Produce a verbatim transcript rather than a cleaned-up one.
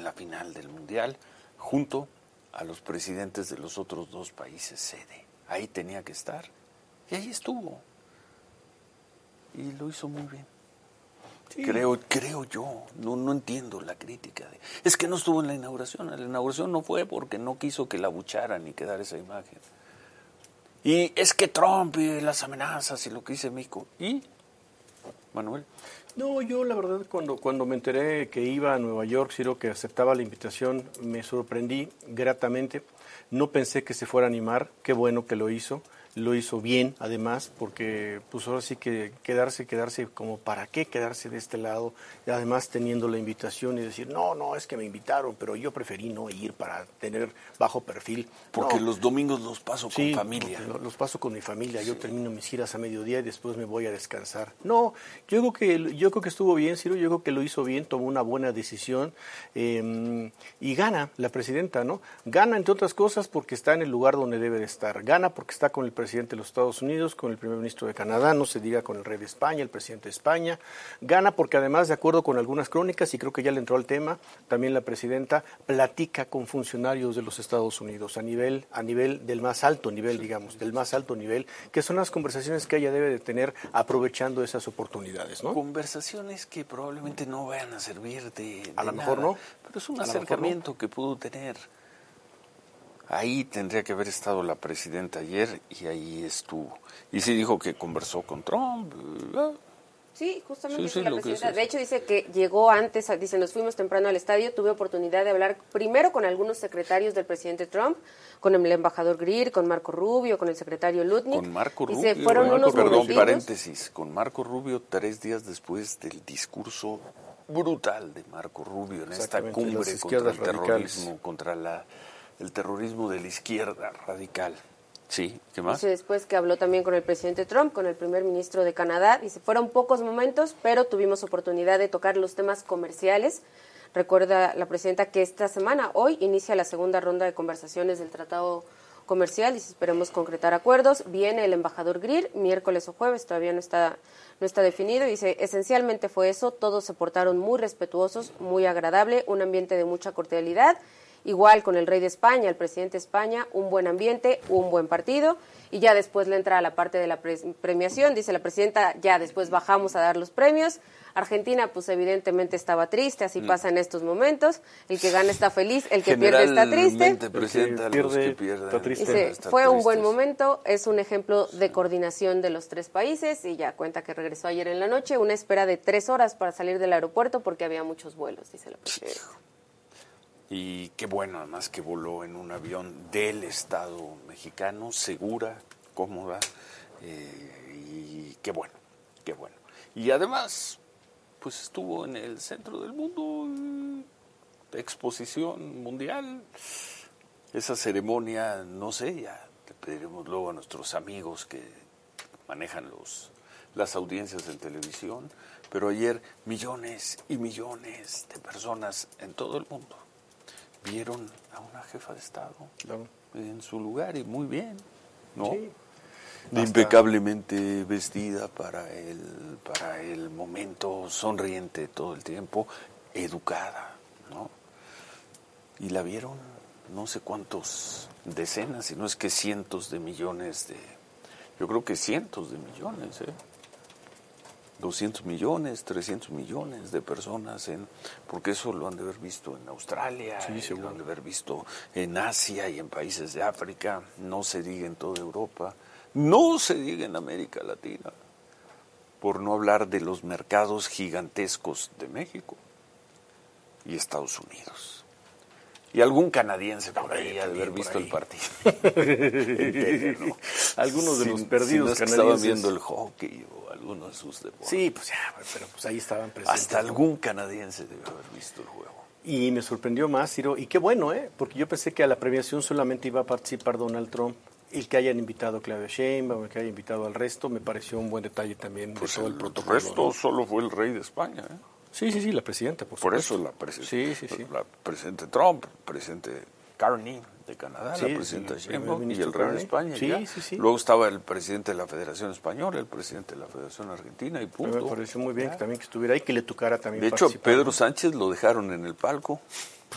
la final del Mundial, junto a los presidentes de los otros dos países sede. Ahí tenía que estar. Y ahí estuvo. Y lo hizo muy bien. Sí. Creo, creo yo, no, no entiendo la crítica. De, es que no estuvo en la inauguración. La inauguración no fue porque no quiso que la abucharan ni quedara esa imagen. Y es que Trump y las amenazas y lo que dice México. ¿Y? Manuel. No, yo la verdad cuando, cuando me enteré que iba a Nueva York, Ciro, que aceptaba la invitación, me sorprendí gratamente. No pensé que se fuera a animar, qué bueno que lo hizo. Lo hizo bien, además, porque pues ahora sí que quedarse, quedarse como para qué quedarse de este lado, y además teniendo la invitación y decir, no, no, es que me invitaron, pero yo preferí no ir para tener bajo perfil. Porque no. los domingos los paso sí, con familia. Los paso con mi familia, yo sí. termino mis giras a mediodía y después me voy a descansar. No, yo creo que, yo creo que estuvo bien, Ciro, yo creo que lo hizo bien, tomó una buena decisión eh, y gana la presidenta, ¿no? Gana, entre otras cosas, porque está en el lugar donde debe de estar. Gana porque está con el presidente de los Estados Unidos, con el primer ministro de Canadá, no se diga con el rey de España, el presidente de España. Gana porque además, de acuerdo con algunas crónicas, y creo que ya le entró al tema, también la presidenta platica con funcionarios de los Estados Unidos a nivel, a nivel del más alto nivel, digamos, del más alto nivel, que son las conversaciones que ella debe de tener aprovechando esas oportunidades, ¿no? Conversaciones que probablemente no vayan a servir de, de A lo nada, mejor no. Pero es un a acercamiento no. que pudo tener. Ahí tendría que haber estado la presidenta ayer y ahí estuvo. Y sí dijo que conversó con Trump. ¿eh? Sí, justamente sí, dice sí, la lo presidenta. que es de hecho, dice que llegó antes, dice, nos fuimos temprano al estadio, tuve oportunidad de hablar primero con algunos secretarios del presidente Trump, con el embajador Greer, con Marco Rubio, con el secretario Lutnick. Con Marco dice, Rubio. fueron Marco, unos perdón, momentos, paréntesis. Con Marco Rubio, tres días después del discurso brutal de Marco Rubio en esta cumbre contra el terrorismo, contra la... el terrorismo de la izquierda radical. Sí, ¿qué más? Dice después que habló también con el presidente Trump, con el primer ministro de Canadá. Dice, fueron pocos momentos, pero tuvimos oportunidad de tocar los temas comerciales. Recuerda la presidenta que esta semana, hoy, inicia la segunda ronda de conversaciones del Tratado Comercial. Dice, esperemos concretar acuerdos. Viene el embajador Greer, miércoles o jueves, todavía no está, no está definido. Dice, esencialmente fue eso, todos se portaron muy respetuosos, muy agradable, un ambiente de mucha cordialidad. Igual con el rey de España, el presidente de España, un buen ambiente, un buen partido, y ya después le entra a la parte de la pre- premiación, dice la presidenta, ya después bajamos a dar los premios. Argentina, pues evidentemente estaba triste, así pasa en estos momentos, el que gana está feliz, el que pierde está triste. Presidenta, el que pierde, los que pierden, está triste. Dice, está fue un tristes. buen momento, es un ejemplo de coordinación de los tres países, y ya cuenta que regresó ayer en la noche, una espera de tres horas para salir del aeropuerto porque había muchos vuelos, dice la presidenta. Y qué bueno, además, que voló en un avión del Estado mexicano, segura, cómoda, eh, y qué bueno, qué bueno. Y además, pues estuvo en el centro del mundo, eh, exposición mundial, esa ceremonia, no sé, ya le pediremos luego a nuestros amigos que manejan los las audiencias en televisión, pero ayer millones y millones de personas en todo el mundo vieron a una jefa de Estado claro. en su lugar y muy bien, ¿no? Sí. Impecablemente vestida para el, para el momento, sonriente todo el tiempo, educada, ¿no? Y la vieron no sé cuántos decenas, si no es que cientos de millones de, yo creo que cientos de millones, ¿eh? doscientos millones, trescientos millones de personas, en porque eso lo han de haber visto en Australia, sí, lo han de haber visto en Asia y en países de África, no se diga en toda Europa, no se diga en América Latina, por no hablar de los mercados gigantescos de México y Estados Unidos. Y algún canadiense por ahí ha de haber visto el partido. Entero, ¿no? Algunos de si, los perdidos si no canadienses. Estaban viendo el hockey o algunos de sus deportes. Sí, pues ya, pero pues ahí estaban presentes. Hasta algún canadiense debe haber visto el juego. Y me sorprendió más, Ciro, y qué bueno, ¿eh? Porque yo pensé que a la premiación solamente iba a participar Donald Trump. El que hayan invitado a Claudia Sheinbaum, el que haya invitado al resto, me pareció un buen detalle también pues de todo el, el protocolo. El resto, ¿no? Solo fue el rey de España, ¿eh? Sí, sí, sí, la presidenta, por, por supuesto. eso la presidenta. Sí, sí, sí. La presidente Trump, el presidente Carney de Canadá, sí, la presidenta sí, Sheinbaum y el rey Carney. de España. Sí, ya. sí, sí. Luego estaba el presidente de la Federación Española, el presidente de la Federación Argentina y punto. Me pareció muy bien ya. que también que estuviera ahí, que le tocara también De participar. hecho, a Pedro Sánchez lo dejaron en el palco.